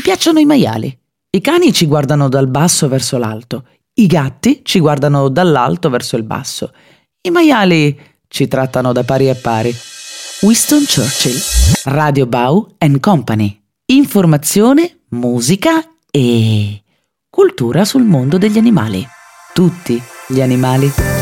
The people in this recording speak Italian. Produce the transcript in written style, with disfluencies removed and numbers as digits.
piacciono i maiali. I cani ci guardano dal basso verso l'alto. I gatti ci guardano dall'alto verso il basso. I maiali ci trattano da pari a pari. Winston Churchill, Radio Bau & Company. Informazione, musica e cultura sul mondo degli animali. Tutti gli animali.